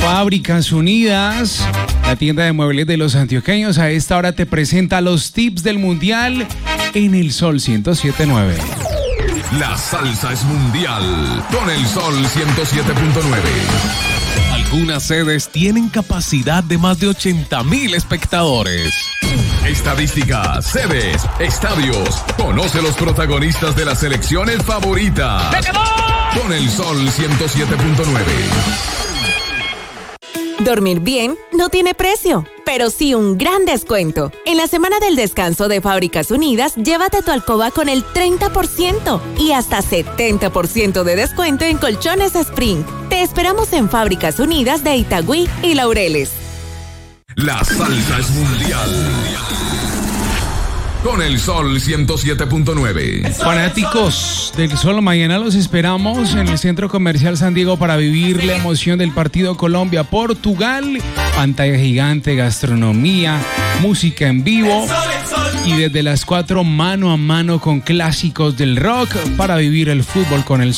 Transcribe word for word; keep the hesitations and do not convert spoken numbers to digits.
Fábricas Unidas, la tienda de muebles de los antioqueños, a esta hora te presenta los tips del Mundial en el Sol ciento siete punto nueve. La salsa es mundial con el Sol ciento siete punto nueve. Algunas sedes tienen capacidad de más de ochenta mil espectadores. Estadísticas, sedes, estadios. Conoce los protagonistas de las selecciones favoritas. Con el Sol ciento siete punto nueve. Dormir bien no tiene precio, pero sí un gran descuento. En la semana del descanso de Fábricas Unidas, llévate tu alcoba con el treinta por ciento y hasta setenta por ciento de descuento en colchones Spring. Te esperamos en Fábricas Unidas de Itagüí y Laureles. La salsa es mundial. Con el Sol ciento siete punto nueve. Fanáticos del Sol, mañana los esperamos en el Centro Comercial San Diego para vivir la emoción del partido Colombia-Portugal. Pantalla gigante, gastronomía, música en vivo y desde las cuatro mano a mano con clásicos del rock para vivir el fútbol con el Sol.